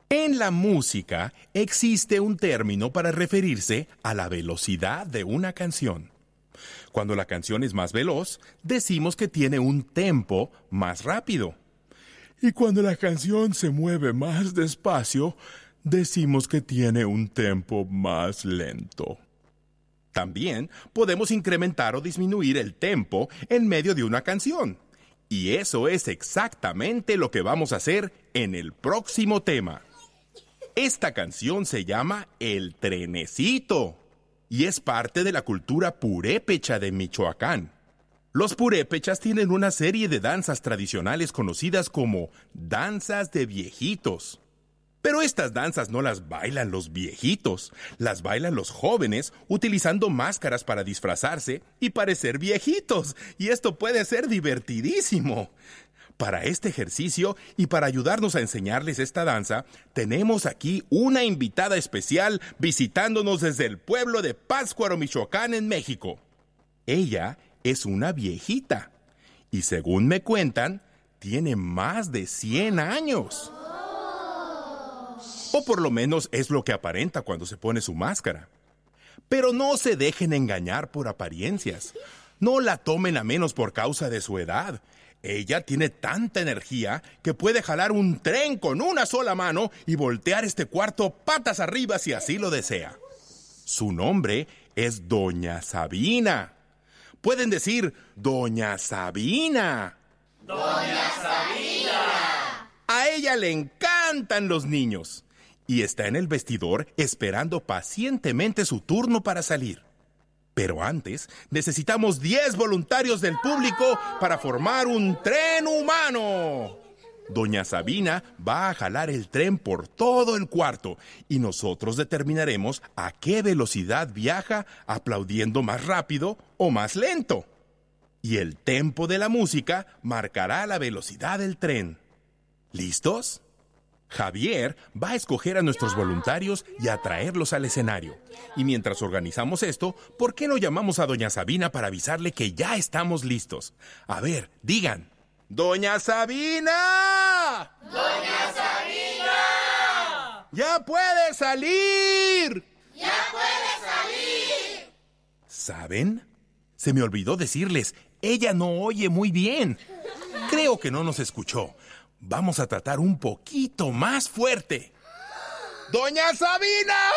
En la música existe un término para referirse a la velocidad de una canción. Cuando la canción es más veloz, decimos que tiene un tempo más rápido. Y cuando la canción se mueve más despacio, decimos que tiene un tempo más lento. También podemos incrementar o disminuir el tempo en medio de una canción. Y eso es exactamente lo que vamos a hacer en el próximo tema. Esta canción se llama El Trenecito y es parte de la cultura purépecha de Michoacán. Los purépechas tienen una serie de danzas tradicionales conocidas como danzas de viejitos. Pero estas danzas no las bailan los viejitos, las bailan los jóvenes utilizando máscaras para disfrazarse y parecer viejitos. Y esto puede ser divertidísimo. Para este ejercicio y para ayudarnos a enseñarles esta danza, tenemos aquí una invitada especial visitándonos desde el pueblo de Pátzcuaro, Michoacán, en México. Ella es una viejita y, según me cuentan, tiene más de 100 años. O por lo menos es lo que aparenta cuando se pone su máscara. Pero no se dejen engañar por apariencias. No la tomen a menos por causa de su edad. Ella tiene tanta energía que puede jalar un tren con una sola mano y voltear este cuarto patas arriba si así lo desea. Su nombre es Doña Sabina. Pueden decir Doña Sabina. ¡Doña Sabina! A ella le encantan los niños y está en el vestidor esperando pacientemente su turno para salir. Pero antes, necesitamos 10 voluntarios del público para formar un tren humano. Doña Sabina va a jalar el tren por todo el cuarto y nosotros determinaremos a qué velocidad viaja, aplaudiendo más rápido o más lento. Y el tempo de la música marcará la velocidad del tren. ¿Listos? Javier va a escoger a nuestros voluntarios y a traerlos al escenario. Y mientras organizamos esto, ¿por qué no llamamos a Doña Sabina para avisarle que ya estamos listos? A ver, digan. ¡Doña Sabina! ¡Doña Sabina! ¡Ya puede salir! ¡Ya puede salir! ¿Saben? Se me olvidó decirles, ella no oye muy bien. Creo que no nos escuchó. Vamos a tratar un poquito más fuerte. ¡Doña Sabina!